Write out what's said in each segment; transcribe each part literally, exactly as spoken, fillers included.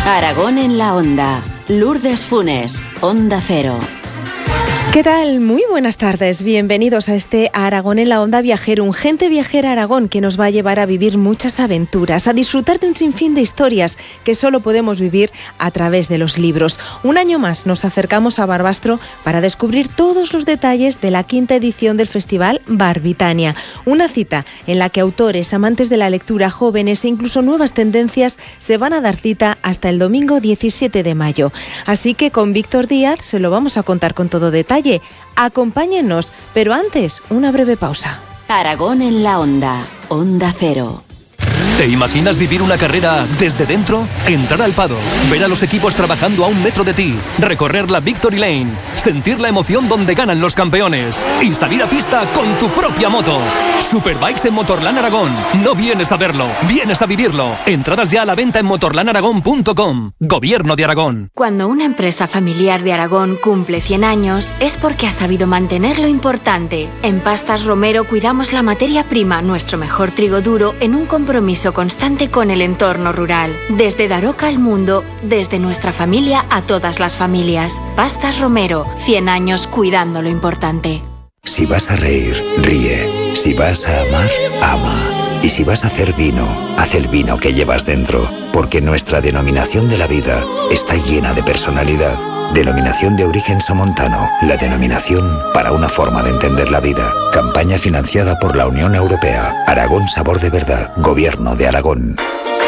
Aragón en la Onda. Lourdes Funes, Onda Cero. ¿Qué tal? Muy buenas tardes. Bienvenidos a este Aragón en la Onda Viajero, un Gente Viajera Aragón que nos va a llevar a vivir muchas aventuras, a disfrutar de un sinfín de historias que solo podemos vivir a través de los libros. Un año más nos acercamos a Barbastro para descubrir todos los detalles de la quinta edición del Festival Barbitania. Una cita en la que autores, amantes de la lectura, jóvenes e incluso nuevas tendencias se van a dar cita hasta el domingo diecisiete de mayo. Así que con Víctor Díaz se lo vamos a contar con todo detalle. Acompáñennos, pero antes, una breve pausa. Aragón en la Onda, Onda Cero. ¿Te imaginas vivir una carrera desde dentro? Entrar al paddock, ver a los equipos trabajando a un metro de ti, recorrer la Victory Lane, sentir la emoción donde ganan los campeones y salir a pista con tu propia moto. Superbikes en Motorland Aragón. No vienes a verlo, vienes a vivirlo. Entradas ya a la venta en motorland aragón punto com. Gobierno de Aragón. Cuando una empresa familiar de Aragón cumple cien años, es porque ha sabido mantener lo importante. En Pastas Romero cuidamos la materia prima, nuestro mejor trigo duro, en un compromiso constante con el entorno rural. Desde Daroca al mundo, desde nuestra familia a todas las familias. Pastas Romero, cien años cuidando lo importante. Si vas a reír, ríe. Si vas a amar, ama. Y si vas a hacer vino, haz el vino que llevas dentro. Porque nuestra denominación de la vida está llena de personalidad. Denominación de origen somontano. La denominación para una forma de entender la vida. Campaña financiada por la Unión Europea. Aragón Sabor de Verdad. Gobierno de Aragón.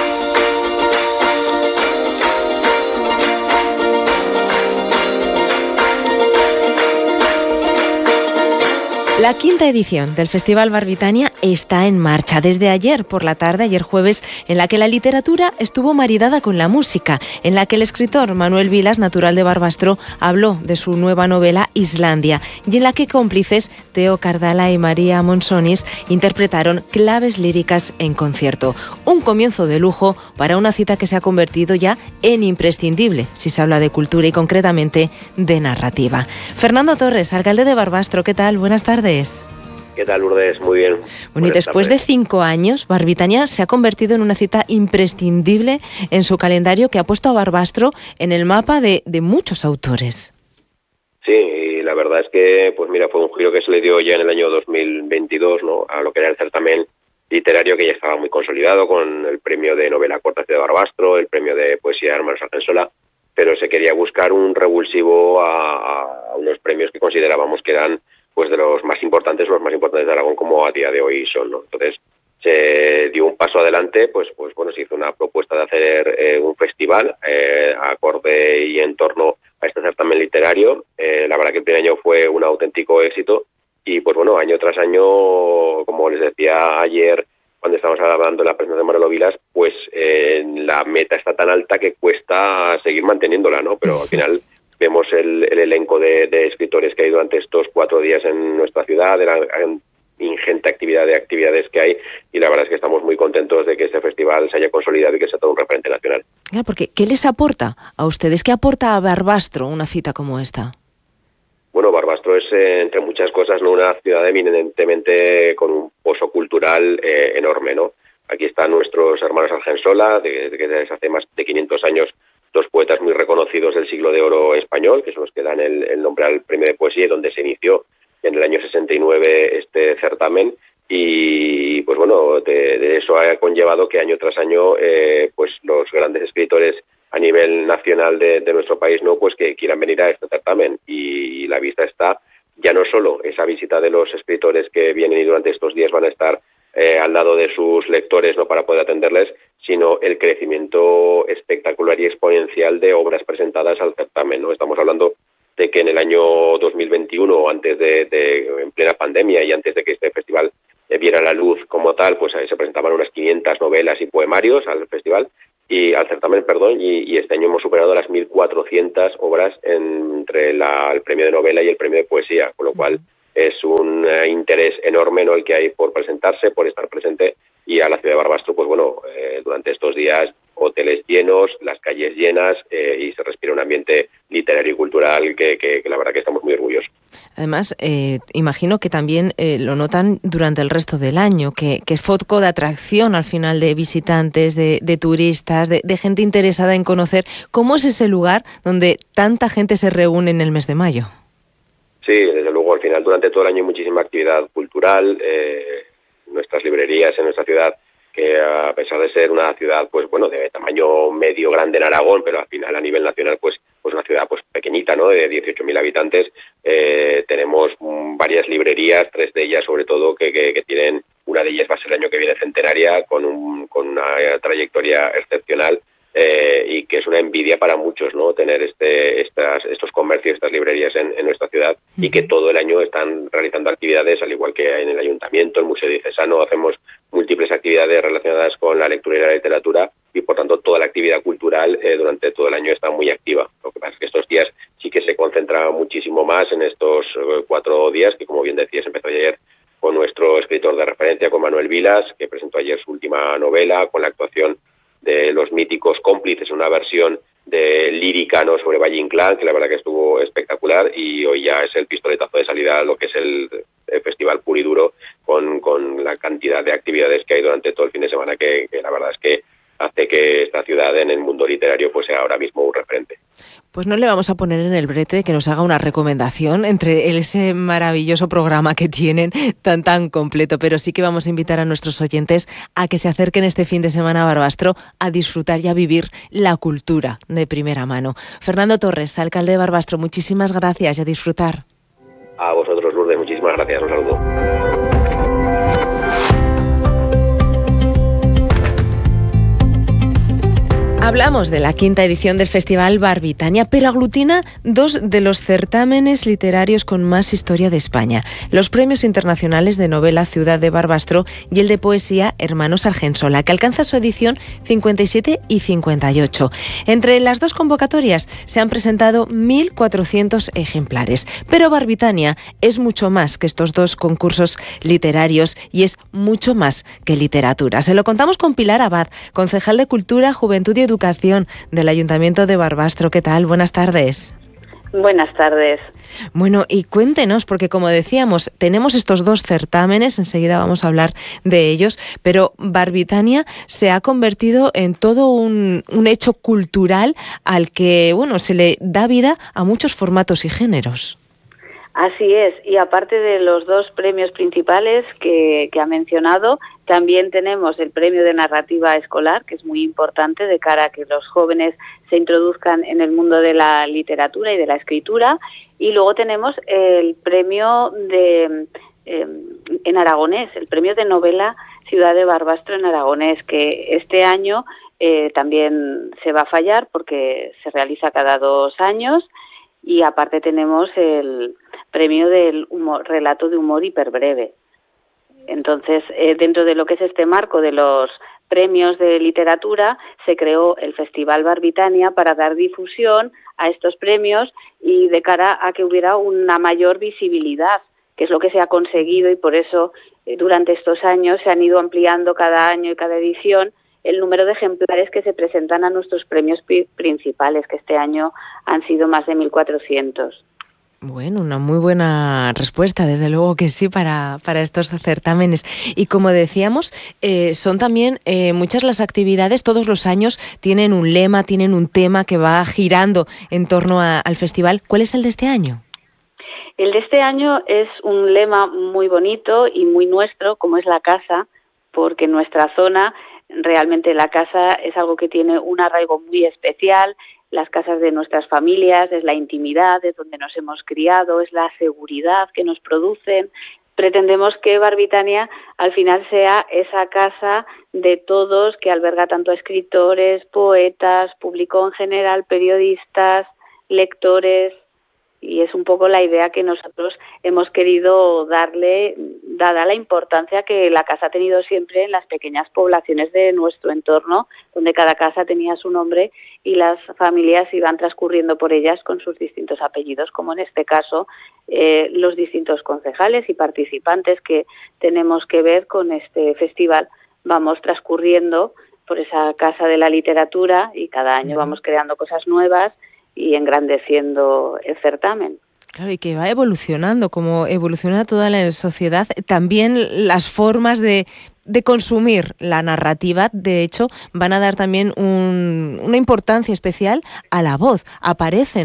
La quinta edición del Festival Barbitania está en marcha desde ayer por la tarde, ayer jueves, en la que la literatura estuvo maridada con la música, en la que el escritor Manuel Vilas, natural de Barbastro, habló de su nueva novela Islandia, y en la que cómplices Teo Cardala y María Monsonis interpretaron claves líricas en concierto. Un comienzo de lujo para una cita que se ha convertido ya en imprescindible si se habla de cultura y concretamente de narrativa. Fernando Torres, alcalde de Barbastro, ¿qué tal? Buenas tardes. ¿Qué tal, Lourdes? Muy bien. Bueno, y después de cinco años, Barbitania se ha convertido en una cita imprescindible en su calendario que ha puesto a Barbastro en el mapa de, de muchos autores. Sí, y la verdad es que, pues mira, fue un giro que se le dio ya en el año dos mil veintidós, ¿no?, a lo que era el certamen literario, que ya estaba muy consolidado con el premio de novela corta de Barbastro, el premio de poesía de Hermanos Argensola, pero se quería buscar un revulsivo a, a unos premios que considerábamos que eran pues de los más importantes, los más importantes de Aragón, como a día de hoy son, ¿no? Entonces se dio un paso adelante, pues pues bueno, se hizo una propuesta de hacer eh, un festival eh, acorde y en torno a este certamen literario. Eh, la verdad que el primer año fue un auténtico éxito y pues bueno, año tras año, como les decía ayer cuando estábamos hablando de la presentación de Manolo Vilas, pues eh, la meta está tan alta que cuesta seguir manteniéndola, ¿no? Pero al final vemos el, el elenco de, de escritores que hay durante estos cuatro días en nuestra ciudad, de la ingente actividad de actividades que hay, y la verdad es que estamos muy contentos de que este festival se haya consolidado y que sea todo un referente nacional. Claro, porque ¿qué les aporta a ustedes? ¿Qué aporta a Barbastro una cita como esta? Bueno, Barbastro es, eh, entre muchas cosas, ¿no?, una ciudad eminentemente con un pozo cultural eh, enorme, ¿no? Aquí están nuestros hermanos Argensola, de, de que desde hace más de quinientos años, dos poetas muy reconocidos del siglo de oro español, que son los que dan el, el nombre al premio de poesía, donde se inició en el año sesenta y nueve este certamen, y pues bueno, de, de eso ha conllevado que año tras año eh, pues los grandes escritores a nivel nacional de, de nuestro país, no, pues que quieran venir a este certamen, y la vista está ya no solo esa visita de los escritores que vienen y durante estos días van a estar Eh, al lado de sus lectores, no, para poder atenderles, sino el crecimiento espectacular y exponencial de obras presentadas al certamen, ¿no? Estamos hablando de que en el año dos mil veintiuno, antes de, de en plena pandemia y antes de que este festival eh, viera la luz como tal, pues ahí se presentaban unas quinientas novelas y poemarios al festival y al certamen, perdón, y, y este año hemos superado las mil cuatrocientas obras en, entre la, el premio de novela y el premio de poesía, con lo cual es un uh, interés enorme, ¿no?, el que hay por presentarse, por estar presente, y a la ciudad de Barbastro, pues bueno, eh, durante estos días hoteles llenos, las calles llenas eh, y se respira un ambiente literario y cultural que, que, que la verdad que estamos muy orgullosos. Además, eh, imagino que también eh, lo notan durante el resto del año, que, que es foco de atracción al final de visitantes, de, de turistas, de, de gente interesada en conocer. ¿Cómo es ese lugar donde tanta gente se reúne en el mes de mayo? Sí, desde luego, al final durante todo el año hay muchísima actividad cultural. Eh, nuestras librerías en nuestra ciudad, que a pesar de ser una ciudad pues bueno de tamaño medio grande en Aragón, pero al final a nivel nacional pues pues una ciudad pues pequeñita, ¿no?, de dieciocho mil habitantes, eh, tenemos mm, varias librerías, tres de ellas sobre todo que, que, que tienen, una de ellas va a ser el año que viene centenaria, con un con una trayectoria excepcional. Eh, y que es una envidia para muchos, ¿no?, tener este estas estos comercios, estas librerías en, en nuestra ciudad, uh-huh. y que todo el año están realizando actividades, al igual que en el Ayuntamiento, el Museo Diocesano, hacemos múltiples actividades relacionadas con la lectura y la literatura, y por tanto toda la actividad cultural eh, durante todo el año está muy activa. Lo que pasa es que estos días sí que se concentra muchísimo más en estos eh, cuatro días, que como bien decías, empezó ayer con nuestro escritor de referencia, con Manuel Vilas, que presentó ayer su última novela, con la actuación de los míticos Cómplices, una versión de lírica, ¿no?, sobre Valle Inclán, que la verdad que estuvo espectacular, y hoy ya es el pistoletazo de salida a lo que es el, el Festival Puro y Duro, con, con la cantidad de actividades que hay durante todo el fin de semana, que, que la verdad es que hace que esta ciudad en el mundo literario pues sea ahora mismo un referente. Pues no le vamos a poner en el brete que nos haga una recomendación entre ese maravilloso programa que tienen tan tan completo, pero sí que vamos a invitar a nuestros oyentes a que se acerquen este fin de semana a Barbastro a disfrutar y a vivir la cultura de primera mano. Fernando Torres, alcalde de Barbastro, muchísimas gracias y a disfrutar. A vosotros, Lourdes, muchísimas gracias, un saludo. Hablamos de la quinta edición del Festival Barbitania, pero aglutina dos de los certámenes literarios con más historia de España: los premios internacionales de novela Ciudad de Barbastro y el de poesía Hermanos Argensola, que alcanza su edición cincuenta y siete y cincuenta y ocho. Entre las dos convocatorias se han presentado mil cuatrocientos ejemplares, pero Barbitania es mucho más que estos dos concursos literarios y es mucho más que literatura. Se lo contamos con Pilar Abad, concejal de Cultura, Juventud y Educación del Ayuntamiento de Barbastro. ¿Qué tal? Buenas tardes. Buenas tardes. Bueno, y cuéntenos, porque como decíamos, tenemos estos dos certámenes, enseguida vamos a hablar de ellos, pero Barbitania se ha convertido en todo un, un hecho cultural al que, bueno, se le da vida a muchos formatos y géneros. Así es, y aparte de los dos premios principales que, que ha mencionado, también tenemos el premio de narrativa escolar, que es muy importante de cara a que los jóvenes se introduzcan en el mundo de la literatura y de la escritura, y luego tenemos el premio de eh, en aragonés, el premio de novela Ciudad de Barbastro en aragonés, que este año eh, también se va a fallar porque se realiza cada dos años, y aparte tenemos el premio del humor, relato de humor hiperbreve. Entonces, eh, dentro de lo que es este marco de los premios de literatura, se creó el Festival Barbitania para dar difusión a estos premios y de cara a que hubiera una mayor visibilidad, que es lo que se ha conseguido, y por eso eh, durante estos años se han ido ampliando cada año y cada edición el número de ejemplares que se presentan a nuestros premios pi- principales, que este año han sido más de mil cuatrocientos. Bueno, una muy buena respuesta, desde luego que sí, para, para estos certámenes. Y como decíamos, eh, son también eh, muchas las actividades, todos los años tienen un lema, tienen un tema que va girando en torno a, al festival. ¿Cuál es el de este año? El de este año es un lema muy bonito y muy nuestro, como es la casa, porque en nuestra zona realmente la casa es algo que tiene un arraigo muy especial. Las casas de nuestras familias, es la intimidad, es donde nos hemos criado, es la seguridad que nos producen. Pretendemos que Barbitania al final sea esa casa de todos, que alberga tanto a escritores, poetas, público en general, periodistas, lectores, y es un poco la idea que nosotros hemos querido darle, dada la importancia que la casa ha tenido siempre en las pequeñas poblaciones de nuestro entorno, donde cada casa tenía su nombre y las familias iban transcurriendo por ellas con sus distintos apellidos, como en este caso eh, los distintos concejales y participantes que tenemos que ver con este festival. Vamos transcurriendo por esa casa de la literatura y cada año vamos creando cosas nuevas y engrandeciendo el certamen. Claro, y que va evolucionando, como evoluciona toda la sociedad, también las formas de, de consumir la narrativa, de hecho, van a dar también un, una importancia especial a la voz. Aparecen